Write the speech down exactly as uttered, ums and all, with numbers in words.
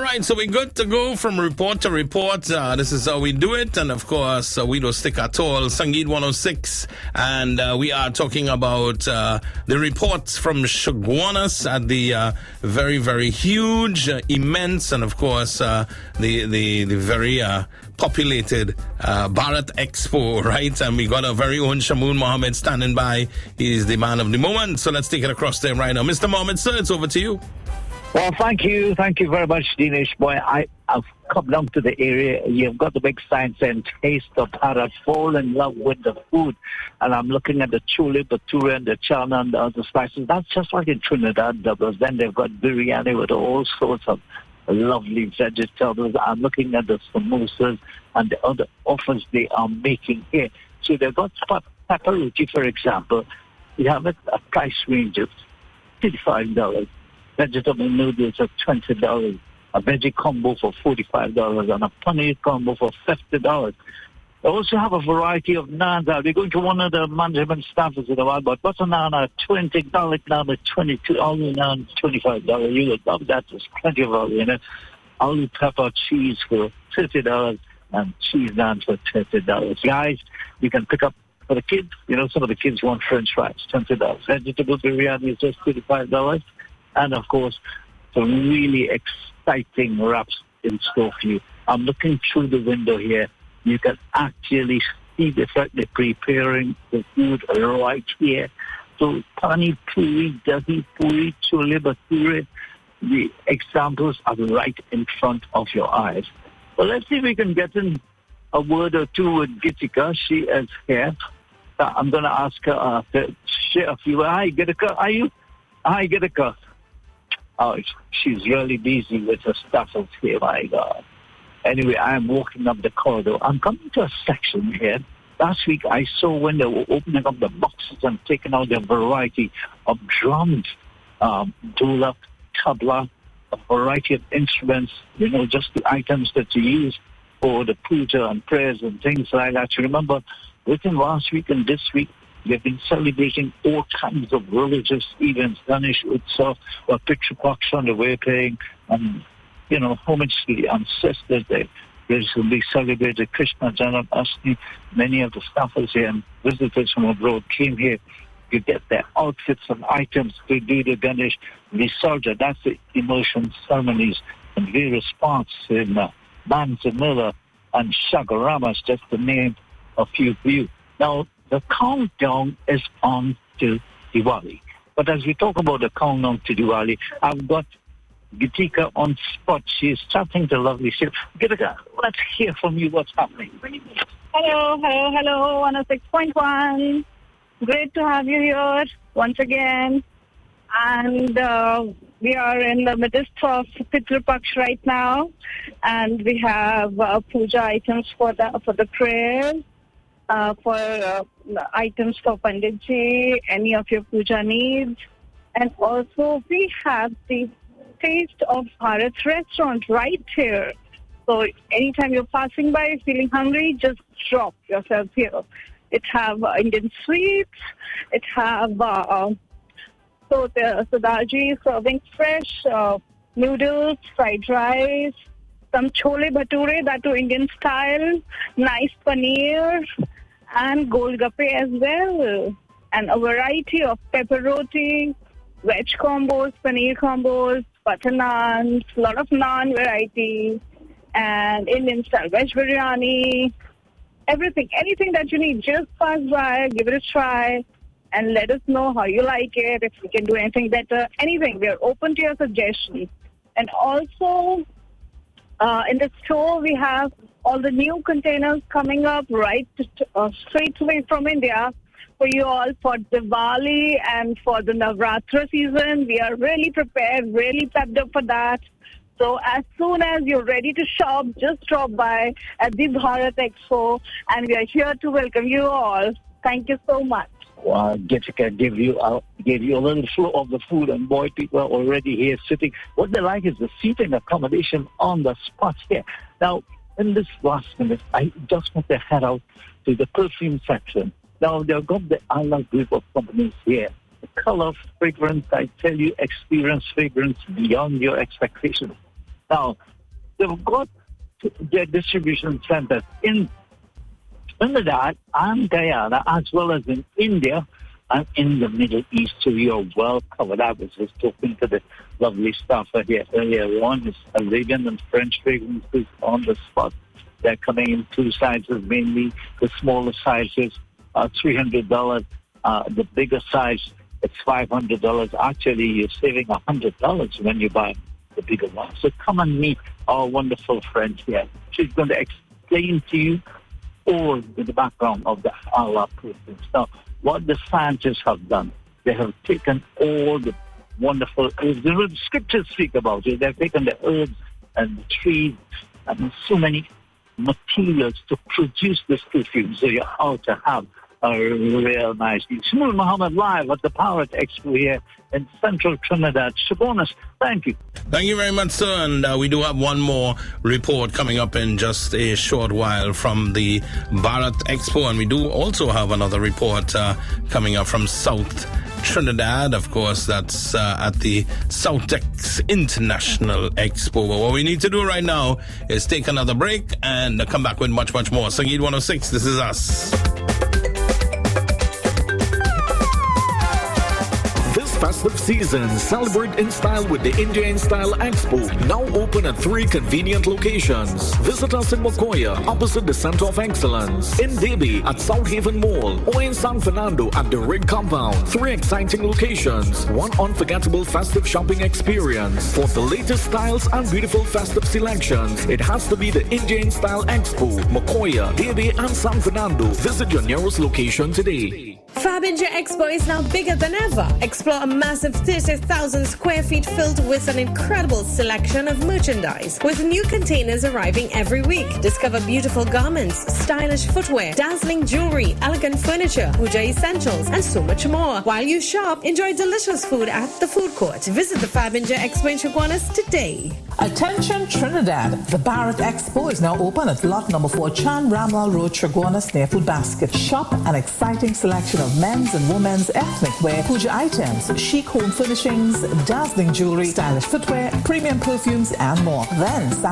right, so we're good to go from report to report. Uh, this is how we do it. And of course, uh, we don't stick at all. Sangeet one oh six. And uh, we are talking about uh, the reports from Chaguanas at the uh, very, very huge, uh, immense, and of course, uh, the, the, the very uh, populated uh, Bharat Expo, right? And we got our very own Shamoon Mohammed standing by. He's the man of the moment. So let's take it across there right now. Mister Mohammed, sir, it's over to you. Well, thank you. Thank you very much, Dinesh. Boy, I, I've come down to the area. You've got the big sign saying taste of Bharat, fall in love with the food. And I'm looking at the chole bhature and the chana and the other spices. That's just like in Trinidad, Douglas. Then they've got biryani with all sorts of lovely vegetables. I'm looking at the samosas and the other offers they are making here. So they've got pepper roti, for example. You have it a price range of fifty-five dollars. Vegetable noodles are twenty dollars, a veggie combo for forty-five dollars, and a paneer combo for fifty dollars. They also have a variety of naans. I'll be going to one of the management staffers in a while, but butter naan are twenty dollars, garlic naan are twenty-two dollars, aloo naan twenty-five dollars. You would love that. There's plenty of aloo in it. Aloo pepper cheese for thirty dollars and cheese naan for thirty dollars. Guys, you can pick up for the kids. You know, some of the kids want French fries, twenty dollars. Vegetable biryani is just thirty-five dollars. And, of course, some really exciting wraps in store for you. I'm looking through the window here. You can actually see the fact they're preparing the food right here. So, pani puri, dahi puri, chole bhature, the examples are right in front of your eyes. Well, let's see if we can get in a word or two with Gitika. She is here. Uh, I'm going to ask her uh, to share a few. Hi, Gitika. Are you? Hi, Gitika. Oh, she's really busy with her stuff up here, my God. Anyway, I'm walking up the corridor. I'm coming to a section here. Last week, I saw when they were opening up the boxes and taking out the variety of drums, um, dholak, tabla, a variety of instruments, you know, just the items that you use for the puja and prayers and things like that. You remember, within last week and this week, they've been celebrating all kinds of religious events, Ganesh Utsav, or Pitru Paksha on the way playing, and, you know, homage to the ancestors. They recently celebrated Krishna Janmashtami. Many of the staffers here and visitors from abroad came here to get their outfits and items to do the Ganesh Visarja. That's the immersion ceremonies and various parts in uh, Banzamila and Shagaramas, just to name a few for you. Now, the countdown is on to Diwali. But as we talk about the countdown to Diwali, I've got Gitika on spot. She's chatting to lovely shit. Gitika, let's hear from you what's happening. Hello, hello, hello, one oh six point one. Great to have you here once again. And uh, we are in the midst of Pitru Paksha right now. And we have uh, puja items for the, for the prayers. Uh, for uh, items for Panditji, any of your puja needs. And also we have the Taste of Bharat restaurant right here. So anytime you're passing by feeling hungry, just drop yourself here. It have uh, Indian sweets. It have uh, so the Sardarji serving fresh uh, noodles, fried rice, some chole bhature, that too Indian style, nice paneer, and golgappe as well, and a variety of pepper roti, veg combos, paneer combos, butter naans, a lot of naan variety, and Indian style veg biryani, everything, anything that you need, just pass by, give it a try, and let us know how you like it, if we can do anything better, anything. We are open to your suggestions. And also, uh, in the store, we have all the new containers coming up right uh, straight away from India for you all for Diwali and for the Navratra season. We are really prepared, really pepped up for that. So as soon as you're ready to shop, just drop by at the Bharat Expo, and we are here to welcome you all. Thank you so much. Wow, Gitika gave you uh, gave you a little flow of the food, and boy, people are already here sitting. What they like is the seating accommodation on the spot here. Now, in this last minute, I just want to head out to the perfume section. Now, they've got the Allah group of companies here. The color, fragrance, I tell you, experience fragrance beyond your expectations. Now, they've got their distribution centers in Trinidad and Guyana, as well as in India and in the Middle East. So you're well covered. I was just talking to the lovely staff here earlier on. It's Arabian and French fragrances on the spot. They're coming in two sizes, mainly the smaller sizes, uh, three hundred dollars. Uh, the bigger size, it's five hundred dollars. Actually, you're saving one hundred dollars when you buy the bigger one. So come and meet our wonderful friend here. She's going to explain to you all in the background of the halal process. Now, what the scientists have done, they have taken all the wonderful herbs. The scriptures speak about it. They've taken the herbs and the trees and so many materials to produce this perfume. So you have to have a real nice thing. Shmuel Muhammad live at the Parrot Expo here in central Trinidad. Shabonis, thank you. Thank you very much, sir. And uh, we do have one more report coming up in just a short while from the Bharat Expo. And we do also have another report uh, coming up from South Trinidad. Of course, that's uh, at the Southex International Expo. But what we need to do right now is take another break and uh, come back with much, much more. Sangeet one oh six, this is us. Festive season, celebrate in style with the India in Style Expo, now open at three convenient locations. Visit us in Mokoya, opposite the Center of Excellence, in Debi at South Haven Mall, or in San Fernando at the Rig Compound. Three exciting locations, one unforgettable festive shopping experience. For the latest styles and beautiful festive selections, it has to be the India in Style Expo, Mokoya, Debi, and San Fernando. Visit your nearest location today. Fabinja Expo is now bigger than ever. Explore a massive thirty thousand square feet filled with an incredible selection of merchandise, with new containers arriving every week. Discover beautiful garments, stylish footwear, dazzling jewelry, elegant furniture, puja essentials, and so much more. While you shop, enjoy delicious food at the food court. Visit the Fabinja Expo in Chaguanas today. Attention Trinidad, the Bharat Expo is now open at lot number four Chan Ramlal Road, Chaguanas, near Food Basket. Shop an exciting selection of men's and women's ethnic wear, puja items, chic home furnishings, dazzling jewelry, stylish footwear, premium perfumes, and more. Then